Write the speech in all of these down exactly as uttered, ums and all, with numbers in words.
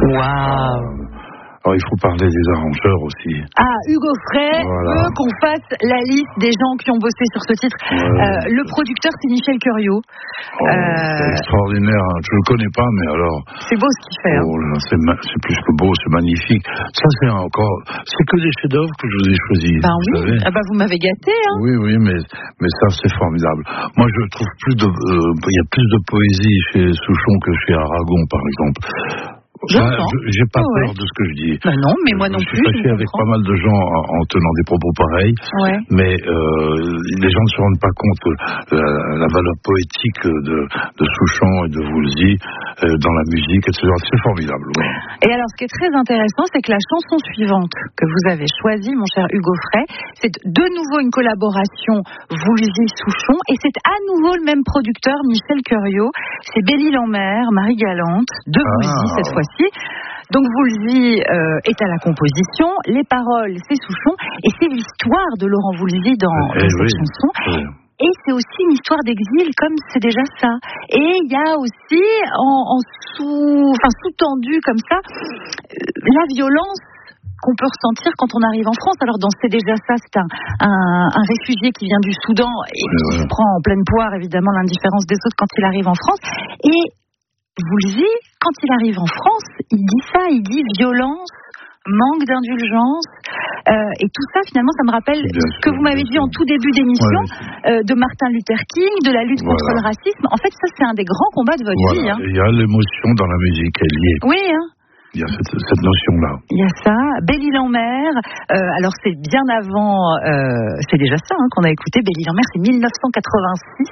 Waouh. Alors, il faut parler des arrangeurs aussi. Ah, Hugo Frey voilà. veut qu'on fasse la liste des gens qui ont bossé sur ce titre. Ouais. Euh, le producteur, c'est Michel Curiot. Oh, euh... C'est extraordinaire. Hein. Je ne le connais pas, mais alors... C'est beau ce qu'il fait. Oh, hein. là, c'est, ma... c'est plus que beau, c'est magnifique. Ça, c'est encore... C'est que des chefs-d'œuvre que je vous ai choisis. Ben vous oui, savez. ah ben vous m'avez gâté. Hein. Oui, oui, mais, mais ça, c'est formidable. Moi, je trouve plus de... Euh, il y a plus de poésie chez Souchon que chez Aragon, par exemple. Enfin, je, j'ai pas oh, peur ouais. de ce que je dis. Ben non, mais moi non je plus. Je suis fâché avec pas mal de gens en, en tenant des propos pareils, ouais. mais euh, les gens ne se rendent pas compte que la, la valeur poétique de, de Souchon et de Woolsey euh, dans la musique, et cetera, c'est formidable. Ouais. Et alors, ce qui est très intéressant, c'est que la chanson suivante que vous avez choisie, mon cher Hugo Frey, c'est de nouveau une collaboration Woolsey-Souchon, et c'est à nouveau le même producteur, Michel Curiot. C'est Belle-Île-en-Mer, Marie Galante, de Woolsey ah. cette fois. Donc Woolsey euh, est à la composition, les paroles c'est Souchon et c'est l'histoire de Laurent Woolsey dans, eh, dans cette oui. chanson. Oui. Et c'est aussi une histoire d'exil, comme c'est déjà ça. Et il y a aussi en, en sous, enfin sous-tendu comme ça, euh, la violence qu'on peut ressentir quand on arrive en France. Alors dans C'est déjà ça, c'est un, un, un réfugié qui vient du Soudan et qui se prend en pleine poire évidemment l'indifférence des autres quand il arrive en France. Et Woolsey, quand il arrive en France, il dit ça, il dit violence, manque d'indulgence, euh, et tout ça finalement ça me rappelle bien ce que sûr, vous m'avez dit en tout début d'émission ouais. euh, de Martin Luther King, de la lutte voilà. contre le racisme. En fait ça c'est un des grands combats de votre voilà. vie. Hein. Il y a l'émotion dans la musique, elle y est. Oui, hein. Il y a cette, cette notion-là. Il y a ça. Belle-Île-en-Mer. Euh, alors c'est bien avant. Euh, c'est déjà ça hein, qu'on a écouté. Belle-Île-en-Mer, c'est dix-neuf cent quatre-vingt-six.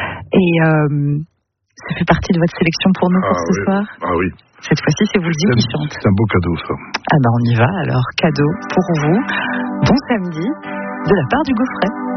Et euh, ça fait partie de votre sélection pour nous pour ah, ce oui. soir. Ah oui. Cette fois-ci, c'est Woolsey qui chante. C'est un beau cadeau, ça. Ah ben on y va. Alors cadeau pour vous. Bon samedi de la part du Hugo Frey.